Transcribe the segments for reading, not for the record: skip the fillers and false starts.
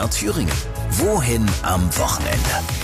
MDR Thüringen. Wohin am Wochenende?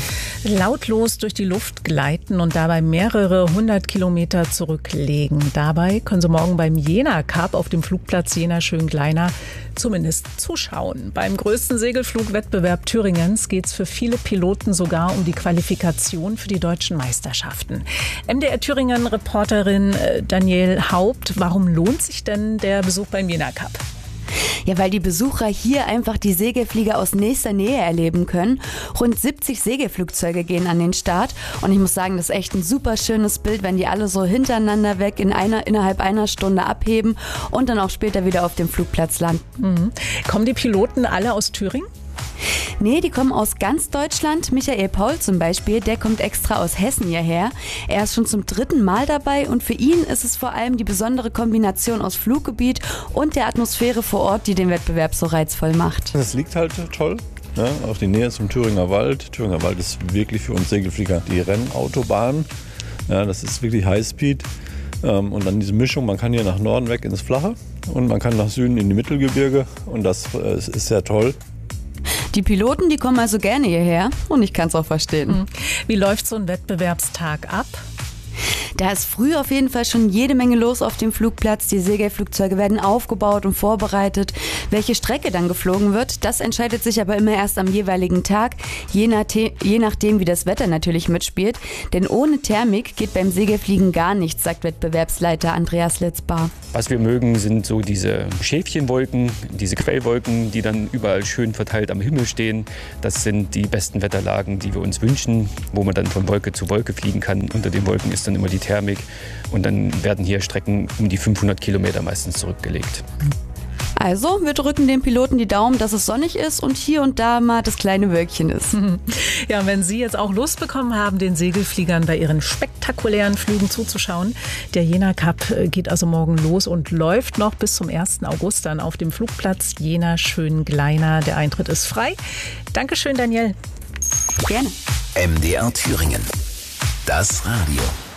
Lautlos durch die Luft gleiten und dabei mehrere 100 Kilometer zurücklegen. Dabei können Sie morgen beim Jena Cup auf dem Flugplatz Jena-Schöngleiner zumindest zuschauen. Beim größten Segelflugwettbewerb Thüringens geht es für viele Piloten sogar um die Qualifikation für die deutschen Meisterschaften. MDR Thüringen-Reporterin Danielle Haupt, warum lohnt sich denn der Besuch beim Jena Cup? Ja, weil die Besucher hier einfach die Segelflieger aus nächster Nähe erleben können. Rund 70 Segelflugzeuge gehen an den Start und ich muss sagen, das ist echt ein super schönes Bild, wenn die alle so hintereinander weg innerhalb einer Stunde abheben und dann auch später wieder auf dem Flugplatz landen. Mhm. Kommen die Piloten alle aus Thüringen? Nee, die kommen aus ganz Deutschland. Michael Paul zum Beispiel, der kommt extra aus Hessen hierher. Er ist schon zum 3. Mal dabei und für ihn ist es vor allem die besondere Kombination aus Fluggebiet und der Atmosphäre vor Ort, die den Wettbewerb so reizvoll macht. Das liegt halt toll. Ja, auch die Nähe zum Thüringer Wald. Thüringer Wald ist wirklich für uns Segelflieger die Rennautobahn. Ja, das ist wirklich Highspeed. Und dann diese Mischung, man kann hier nach Norden weg ins Flache und man kann nach Süden in die Mittelgebirge und das ist sehr toll. Die Piloten, die kommen also gerne hierher und ich kann es auch verstehen. Wie läuft so ein Wettbewerbstag ab? Da ist früh auf jeden Fall schon jede Menge los auf dem Flugplatz. Die Segelflugzeuge werden aufgebaut und vorbereitet. Welche Strecke dann geflogen wird, das entscheidet sich aber immer erst am jeweiligen Tag, je nachdem, wie das Wetter natürlich mitspielt. Denn ohne Thermik geht beim Segelfliegen gar nichts, sagt Wettbewerbsleiter Andreas Litzbar. Was wir mögen, sind so diese Schäfchenwolken, diese Quellwolken, die dann überall schön verteilt am Himmel stehen. Das sind die besten Wetterlagen, die wir uns wünschen, wo man dann von Wolke zu Wolke fliegen kann. Unter den Wolken ist dann immer die Thermik und dann werden hier Strecken um die 500 Kilometer meistens zurückgelegt. Also, wir drücken den Piloten die Daumen, dass es sonnig ist und hier und da mal das kleine Wölkchen ist. Ja, wenn Sie jetzt auch Lust bekommen haben, den Segelfliegern bei ihren spektakulären Flügen zuzuschauen. Der Jena Cup geht also morgen los und läuft noch bis zum 1. August dann auf dem Flugplatz Jena-Schöngleiner. Der Eintritt ist frei. Dankeschön, Danielle. Gerne. MDR Thüringen. Das Radio.